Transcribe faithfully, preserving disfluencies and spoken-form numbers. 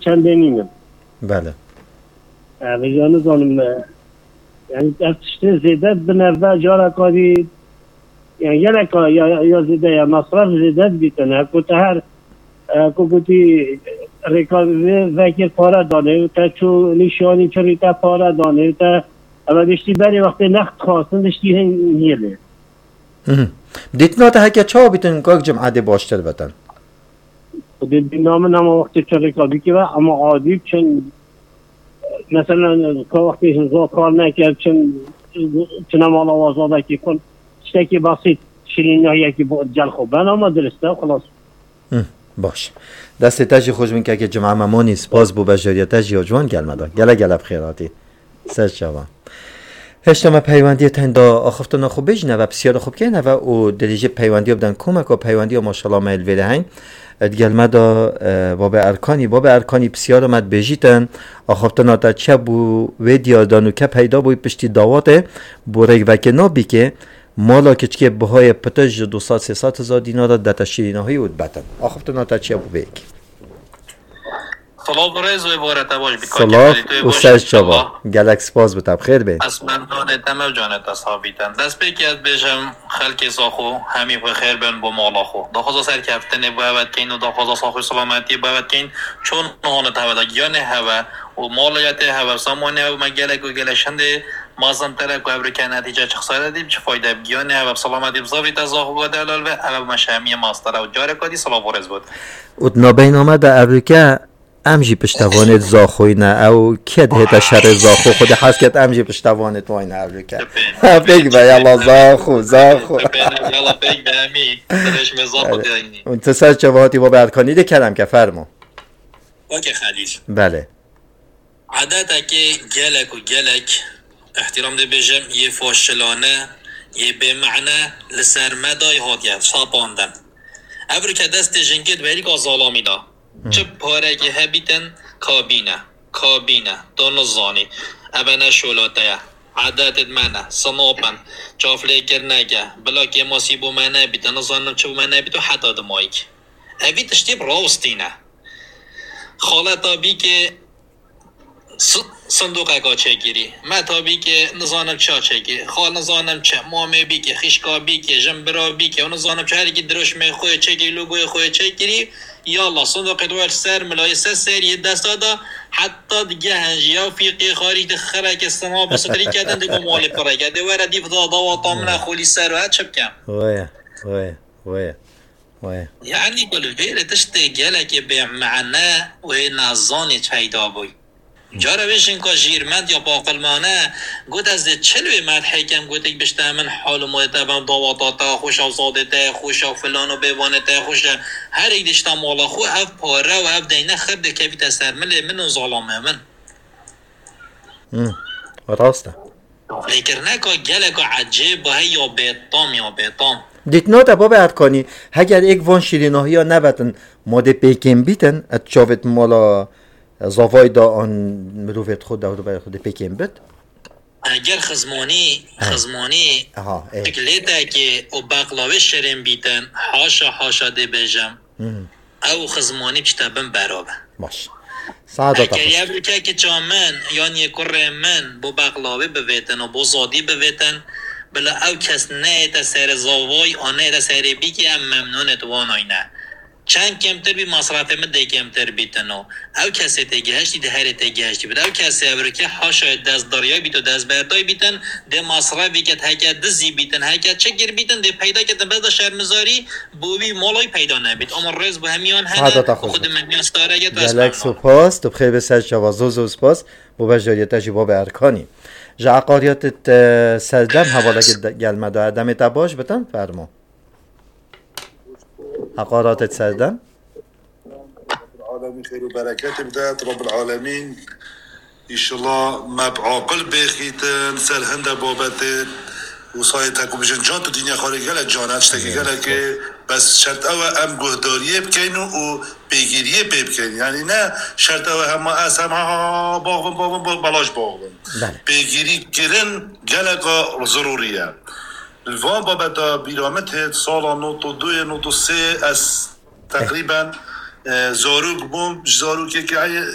چنده نیمیم. بله. ویژانه زانم یعنی دستشته زیده بنرده جارا کاری یعنی یا نکا یا یا زیده یا مصرف زیده بیتنه که هر که گویی ریکاوی وکیل پاره دانه تا چو نشانی چری تا پاره دانه تا اما دشتی بری وقتی نخت خواستن دشتی هن نیله. دیت نات هک چه بیتن که جمعه باشتر بتن. دیت نام نام وقتی چری کابی که اما عادی چون مثلا که وقتی زود کار نکرد چون چون مال آوازاده که کن چیزی بسیط شیرینی یکی بود جل خوب بنام درسته خلاص. باش دست تاجی خوش من که جمعه ممانی سپاس بو بجاری تاجی جوان گلمدا گله گله بخیراتی سر شما هشتم پیوندی تندا آخفتنا خوب بجنه و بسیار خوب کنه و او دلیجه پیوندی بدن کمک و پیوندی و ماشاءالله میل ویدهین گلمدا باب ارکانی باب ارکانی بسیار مد بجیتن آخفتنا تا چه بو ویدیو دانو که پیدا بوی پشتی داواته بو ریگ وکه نابی که مالا کچکه بهای پتج دو سات سه سات هزار دینار دتا شیرینه های ود بتن آخفتنا تا چه بو بیک سلام ورز و عبارت باش سلام و سرش چابا گلکس باز بتاب خیر بین اسمن دانه تمام جانت اصحابیتن دست بیکی از بیشم خلق ساخو همی و خیر بین با مالا خو داخوزا سر کفتنه باید کین و داخوزا ساخو سلامتی باید کین چون نهانه تاودا گیانه هوا و مالیت هوا سامانه و مگلک و گلشنده مازم ترک و ابرکه نتیجه چخصاره دیم چه فایده بگیانه هوا سلامتی بزاوی تزاخو گادلال و هوا مشهمی ماستر و جاره کدی سلام ورز بود ات نبین آمد ابرکه امجی پشتوانت زاخوی نه او کد هتا شر زاخو خود حس کد امجی پشتوانت وای نه ابرکه بگ با یلا زاخو زاخو یلا بگ به امی درش مزاخو دیانی اون تسر چواتی با برکانی ده کلم که فرمو اوکی خلیل بله عادتا که گلک و گلک احترام ده بجم یه فاشلانه یه به معنی لسر مدای هاتیه شاپاندن ابرکه دست جنگید بریک آزالامی دا چه پاره که هبیتن کابینه کابینه دونزانی ابنه شولاته عادت منه سنوپن چافله کرنگه بلا که ماسی بو منه بیتن نزانم چه بو منه بیتو حتی دمایک اوی تشتیب راستینه خالتا بی که صندوق اگا چه گیری متا بی که نزانم چه چه گیری خال نزانم چه مامه بی که خیشکا بی که جنبرا بی که نزانم چه هر کی درش می خوی چه گیری لوگوی خوی چه گیری یالا صندوق دوال سر ملای سر سری دست دادا حتی دیگه هنجیا فیقی خارج دخره که سما بسطری کردن دیگه مالی پره کرده ورا دیف دادا و طامنا خولی سر و چه بکم وای وای وای وای یعنی کل ویره تشتی گله که به معنی و نازانی چیدا بوی جاره بشین که جیرمند یا باقلمانه گود از چلوی مرد حکم گود یک بشته من حال و مایده بم داواتاتا خوش و زادته خوش و فلان و بیوانته خوش هر یک دشتا مالا خو اف پاره و اف دینه خرده که بیت سرمله من و ظالمه من راسته لیکن نکا گلک و عجیب با هی یا بیتام یا بیتام دیت نوت ابا باید کنی اگر یک وان شیرینه ها نبتن ماده پیکن بیتن ات چاوت مالا زاوای دا آن مروفت خود داود برای خود پیکن بد اگر خزمانی خزمانی اکلیده که او بقلاوه شرم بیتن حاشا حاشا ده بجم او خزمانی بشتبن برابه باش سعادت اگر یه بروکه که چامن یعنی یک کره من بو بقلاوه بویتن و بو زادی بویتن بلا او کس نه تا سر زاوای آنه تا سر بی که هم ممنونت وانای نه چند کمتر بی مصرف مده کمتر بیتنو او کسی تگهشتی ده هر تگهشتی بید او کسی اوروکه حاشای دست داریای بیتو دست بردای بیتن ده مصرفی که هکه دزی بیتن هکه چگر بیتن ده پیدا کتن بزد شرمزاری بوی مالای پیدا نبید اما رز با همیان هنه خود مهمیان ستاره گت رسمه گلک سپاس تو بخیر بسر شوازوز و سپاس بو بجاریت جباب ارکانی جا عقاریات سردم حواله گلمه دا عدم تباش بتن فرمو عقارات سردم العالمين خير وبركات بدات رب العالمين ان شاء الله ما بعقل بخيتن سر هند بابت وصايتك وبجن جان تو دنيا خارج قال جانات اشتكي قال که بس شرط او ام گهداریه بکن و بگیریه بکن یعنی نه شرط او هم از هم باغ باغ بلاش باغ بگیری گرن گلگا ضروریه الوان بابتا بیرامت سال نوت و دو نوت و سه از تقریبا زاروک بوم زاروک که